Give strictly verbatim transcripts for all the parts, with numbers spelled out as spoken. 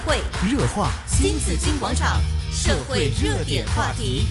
会热话新紫金广场社会热点话题。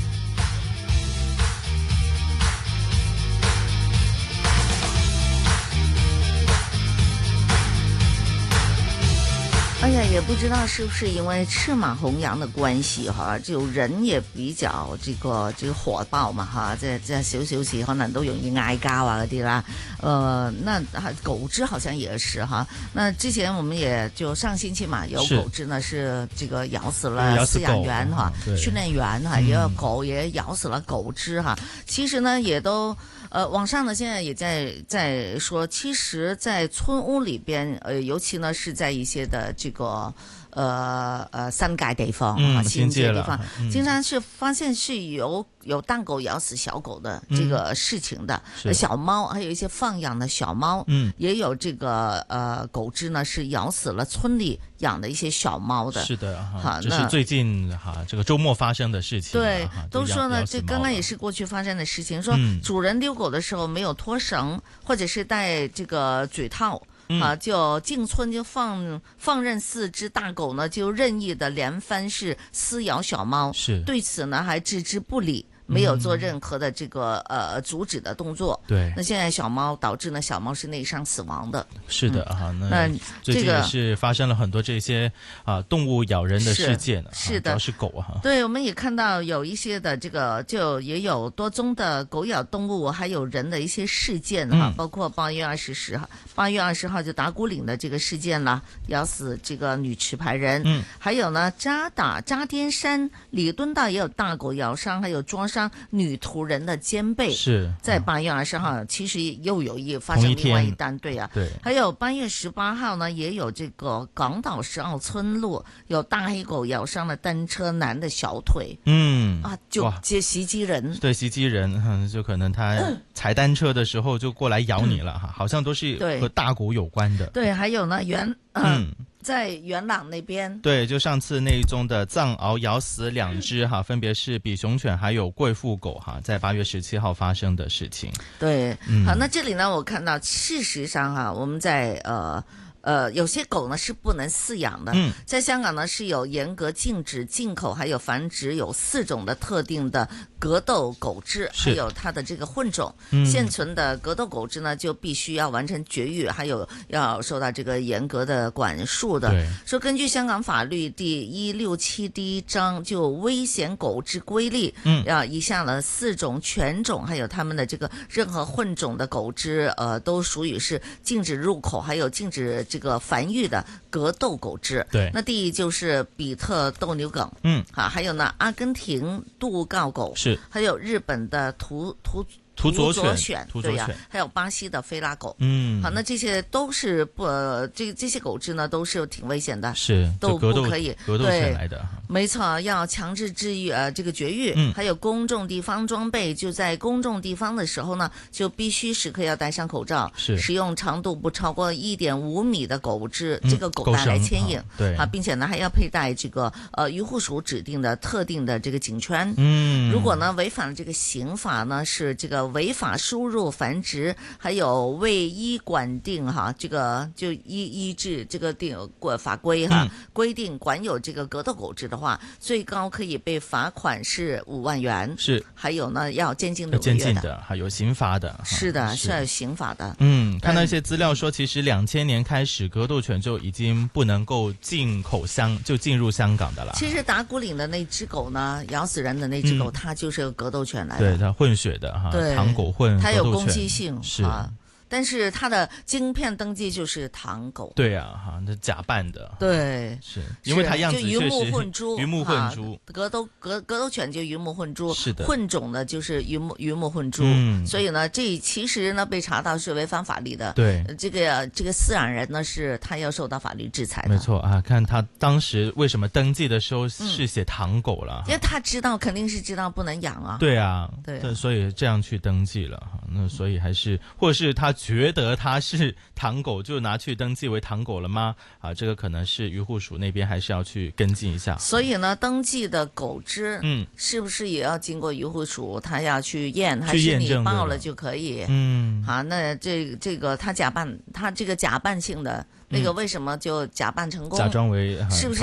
哎呀，也不知道是不是因为赤馬紅羊的關係哈，就人也比較這個這個火爆嘛哈，即係即係少少事可能都容易嗌交啊嗰啲啦。呃，那狗隻好像也是哈。那之前我們也就上星期嘛，有狗隻呢是這個咬死了飼養員哈，訓練員哈，也有狗也咬死了狗隻哈。其實呢也都。呃，網上呢現在也在在說，其實，在村屋裏邊，呃，尤其呢是在一些的這個，呃呃新界地方啊，新界地方，嗯、經常是發現是有有大狗咬死小狗的這個事情的，嗯、小貓還有一些放養的小貓，嗯，也有這個呃狗隻呢是咬死了村裏養的一些小貓的， 是的，哈，這是最近哈這個周末發生的事情， 對，都說呢，這剛剛也是過去發生的事情，說主人遛狗的時候沒有脫繩，或者是戴這個嘴套。嗯、啊，就進村就放放任四隻大狗呢，就任意的連番是撕咬小貓，是對此呢還置之不理。沒有做任何的這個呃阻止的動作。對，那現在小貓導致呢小貓是內傷死亡的。是的哈、嗯，那最近也是發生了很多這些啊動物咬人的事件。是，是的，主要是狗哈。對，我們也看到有一些的這個就也有多宗的狗咬動物還有人的一些事件哈，嗯、包括八月二十十號，八月二十號就打鼓嶺的這個事件啦，咬死這個女持牌人。嗯，還有呢渣打渣甸山禮敦道也有大狗咬傷，還有灼傷女途人的肩背，是在八月二十號，其實又有一發生另外一單，對啊，對，還有八月十八號呢，也有這個港島十號村路有大黑狗咬傷了單車男的小腿，嗯啊，就接襲擊人，對，襲擊人，就可能他踩單車的時候就過來咬你了哈，嗯、好像都是和大狗有關的，對，還有呢原嗯。在元朗那邊，對，就上次那一宗的藏獒咬死兩隻哈，分別是比熊犬還有貴婦狗哈，在八月十七號發生的事情。對，嗯、好，那這裡呢，我看到事實上哈，我們在呃。呃，有些狗呢是不能飼養的。嗯，在香港呢是有嚴格禁止進口，還有繁殖有四種的特定的格鬥狗隻，還有它的這個混種。嗯，現存的格鬥狗隻呢就必須要完成絕育，還有要受到這個嚴格的管束的。對，說根據香港法律第一六七第一章就危險狗之規例，嗯，要以下呢四種犬種，還有它們的這個任何混種的狗隻，呃，都屬於是禁止入口，還有禁止。這個繁育的格鬥狗隻，對，那第一就是比特鬥牛梗，嗯，好，還有呢，阿根廷杜告狗是，還有日本的圖圖。土佐犬，對呀、啊，還有巴西的菲拉狗，嗯，好，那這些都是不，這這些狗隻呢都是挺危險的，是都不可以格鬥犬來的，沒錯，要強制治愈，呃，這個絕育，嗯，還有公眾地方裝備，就在公眾地方的時候呢，就必須時刻要戴上口罩，是使用長度不超過一點五米的狗隻，嗯、這個狗帶來牽引，對，啊，並且呢還要佩戴這個呃漁護署指定的特定的這個頸圈，嗯，如果呢違反了這個刑法呢，是這個。違法輸入繁殖，還有未依管定哈，這個就依依制這個定過法規哈，嗯、規定管有這個格鬥狗隻的話，最高可以被罰款是五萬元。是，還有呢要監禁六個月的，監禁的，還有刑罰的。是的，是要有刑罰的。嗯，看到一些資料說，其實兩千年開始，格鬥犬就已經不能夠進口香，就進入香港的了。其實打鼓嶺的那隻狗呢，咬死人的那隻狗，嗯、它就是個格鬥犬來的。對，它混血的哈。對。糖狗混，它有攻擊性是啊，但是它的晶片登記就是糖狗。對啊，哈，那假扮的。對，是因為它樣子確實就魚目混珠，魚目混珠。格鬥格格鬥犬就魚目混珠，是的。混種呢就是魚目魚目混珠，嗯，所以呢，這其實呢被查到是違反法律的。對，這個這個飼養人呢是他要受到法律制裁的。沒錯啊，看他當時為什麼登記的時候是寫糖狗了，因為他知道肯定是知道不能養啊。對啊，對，所以這樣去登記了哈。那所以還是，或者是他覺得他是糖狗，就拿去登記為糖狗了嗎？啊，這個可能是漁護署那邊還是要去跟進一下。所以呢，登記的狗隻，嗯，是不是也要經過漁護署，他要去驗，還是你報了就可以？嗯，好，那這這個他假扮，他這個假扮性的那個為什麼就假扮成功？假裝為是不是？